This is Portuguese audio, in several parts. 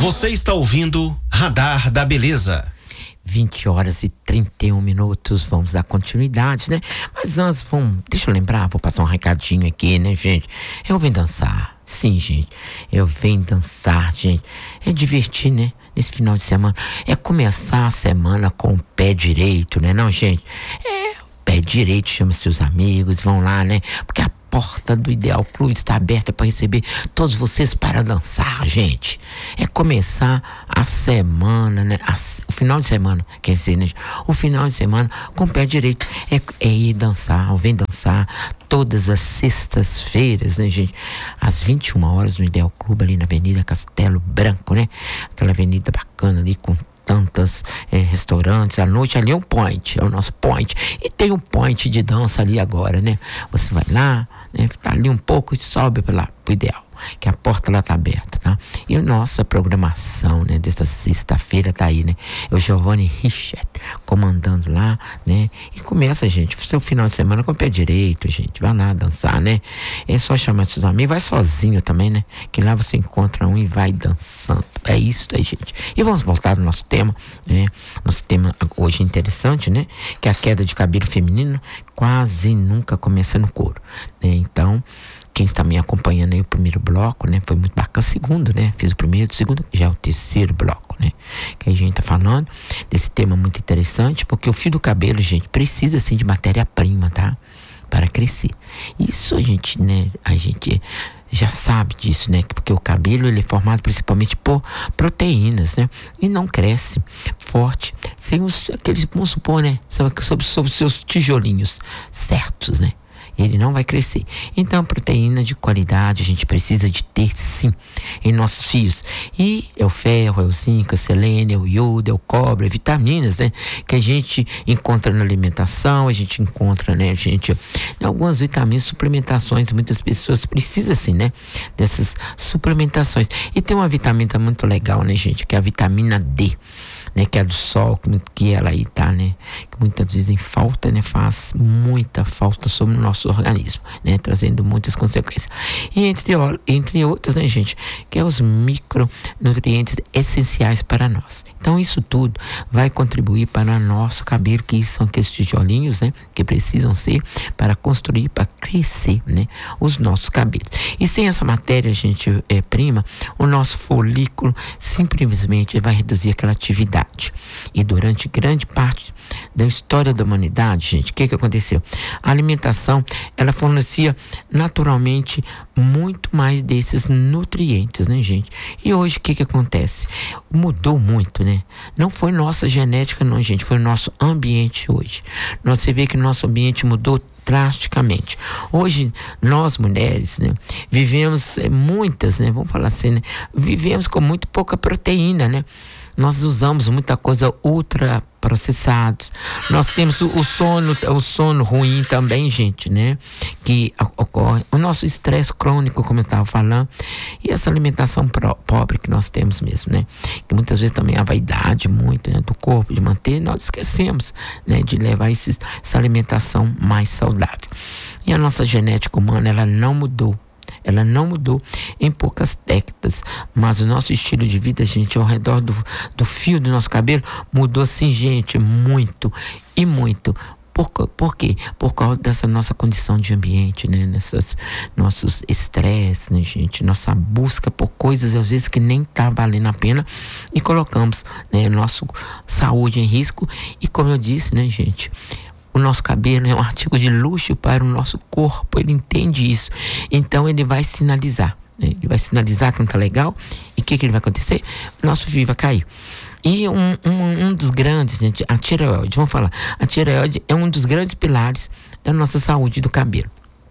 Você está ouvindo Radar da Beleza. 20h31, vamos dar continuidade, né? Mas antes, deixa eu lembrar, vou passar um recadinho aqui, né, gente? Eu venho dançar, sim, gente, eu venho dançar, gente, é divertir, né? Nesse final de semana, é começar a semana com o pé direito, né, não, gente? Pé direito, chama seus amigos, vão lá, né? Porque a porta do Ideal Clube está aberta para receber todos vocês para dançar, gente. É começar a semana, né? O final de semana, quer dizer, né? O final de semana com o pé direito. É ir dançar, vem dançar todas as sextas-feiras, né, gente? Às 21h no Ideal Clube, ali na Avenida Castelo Branco, né? Aquela avenida bacana ali com tantos restaurantes. À noite ali é um point, é o nosso point. E tem um point de dança ali agora, né? Você vai lá, né? Tá ali um pouco e sobe lá pro Ideal, que a porta lá tá aberta, tá? E a nossa programação, né, dessa sexta-feira tá aí, né? O Giovanni Richard comandando lá, né? E começa, gente, seu final de semana com o pé direito, gente. Vai lá dançar, né? É só chamar seus amigos, vai sozinho também, né? Que lá você encontra um e vai dançando. É isso aí, gente. E vamos voltar no nosso tema, né? Nosso tema hoje é interessante, né? Que é a queda de cabelo feminino quase nunca começa no couro, né? Então, quem está me acompanhando aí o primeiro bloco, né? Foi muito bacana. O segundo, né? Fiz o primeiro, o segundo, já é o terceiro bloco, né? Que a gente tá falando desse tema muito interessante, porque o fio do cabelo, gente, precisa, assim, de matéria-prima, tá? Para crescer. Isso a gente, né? A gente já sabe disso, né? Porque o cabelo, ele é formado principalmente por proteínas, né? E não cresce forte sem aqueles, vamos supor, né? Sobre os seus tijolinhos certos, né? Ele não vai crescer. Então, proteína de qualidade a gente precisa de ter, sim, em nossos fios. E é o ferro, é o zinco, é o selênio, é o iodo, é o cobre, é vitaminas, né? Que a gente encontra na alimentação, a gente encontra, né, gente, algumas vitaminas, suplementações. Muitas pessoas precisam, assim, né, dessas suplementações. E tem uma vitamina muito legal, né, gente, que é a vitamina D, né, que é do sol, que ela aí tá, né, que muitas vezes em falta, né, faz muita falta sobre o nosso organismo, né, trazendo muitas consequências. E entre outros, né, gente, que é os micronutrientes essenciais para nós. Então isso tudo vai contribuir para o nosso cabelo, que são aqueles tijolinhos, né, que precisam ser para construir, para crescer, né, os nossos cabelos. E sem essa matéria, gente, prima, o nosso folículo simplesmente vai reduzir aquela atividade. E durante grande parte da história da humanidade, gente, o que aconteceu? A alimentação, ela fornecia naturalmente muito mais desses nutrientes, né, gente? E hoje o que acontece? Mudou muito, né? Não foi nossa genética, não, gente, foi nosso ambiente hoje. Você vê que nosso ambiente mudou drasticamente. Hoje, nós mulheres, né, vivemos muitas, né, vamos falar assim, né, vivemos com muito pouca proteína, né? Nós usamos muita coisa ultra processados. Nós temos o sono ruim também, gente, né? Que ocorre. O nosso estresse crônico, como eu estava falando. E essa alimentação pobre que nós temos mesmo, né? Que muitas vezes também a vaidade muito, né, do corpo, de manter, nós esquecemos, né, de levar essa alimentação mais saudável. E a nossa genética humana, ela não mudou. Ela não mudou em poucas décadas, mas o nosso estilo de vida, gente, ao redor do fio do nosso cabelo, mudou assim, gente, muito e muito. Por quê? Por causa dessa nossa condição de ambiente, né? Nossos estresses, né, gente? Nossa busca por coisas, às vezes, que nem tá valendo a pena, e colocamos, né, nossa saúde em risco. E como eu disse, né, gente, o nosso cabelo é um artigo de luxo para o nosso corpo, ele entende isso. Então ele vai sinalizar, né? Ele vai sinalizar que não está legal. E o que ele vai acontecer? O nosso fio vai cair. E um dos grandes, gente, a tireoide, vamos falar, a tireoide é um dos grandes pilares da nossa saúde do cabelo.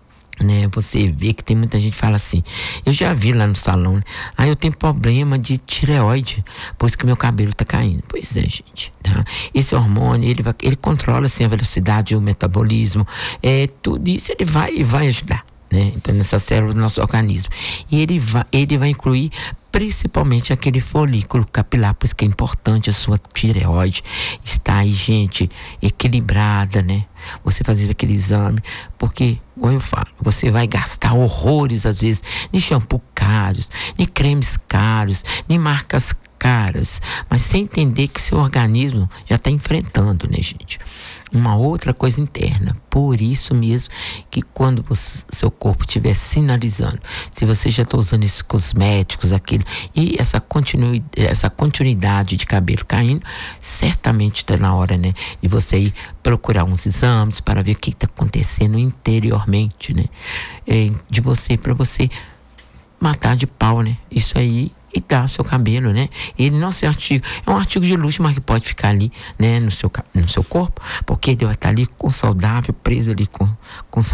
Né, você vê que tem muita gente que fala assim, eu já vi lá no salão, né? Eu tenho problema de tireoide, por isso que meu cabelo tá caindo. Pois é, gente, tá? Esse hormônio, ele controla assim a velocidade e o metabolismo, tudo isso ele vai ajudar, né? Então nessa célula do nosso organismo, e ele vai incluir principalmente aquele folículo capilar, por isso que é importante a sua tireoide estar aí, gente, equilibrada, né? Você fazer aquele exame, porque, como eu falo, você vai gastar horrores, às vezes, em shampoo caros, em cremes caros, em marcas caras, mas sem entender que seu organismo já está enfrentando, né, gente? Uma outra coisa interna. Por isso mesmo que quando seu corpo estiver sinalizando, se você já está usando esses cosméticos, aquele, e essa continuidade de cabelo caindo, certamente está na hora, né, de você ir procurar uns exames para ver o que está acontecendo interiormente, né? De você, para você matar de pau, né? Isso aí, e dar seu cabelo, né? Ele não é artigo, é um artigo de luxo, mas que pode ficar ali, né, no seu corpo, porque ele vai estar ali com saudável, preso ali com